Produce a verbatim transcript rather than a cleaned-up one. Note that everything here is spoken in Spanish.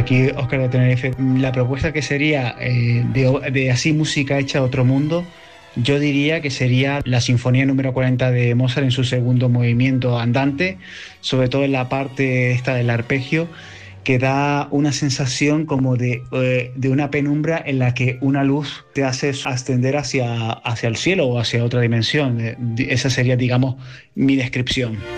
Aquí Óscar de Tenerife. La propuesta que sería eh, de, de así música hecha de otro mundo, yo diría que sería la Sinfonía número cuarenta de Mozart en su segundo movimiento andante, sobre todo en la parte esta del arpegio, que da una sensación como de, eh, de una penumbra en la que una luz te hace ascender hacia, hacia el cielo o hacia otra dimensión. Eh, Esa sería, digamos, mi descripción.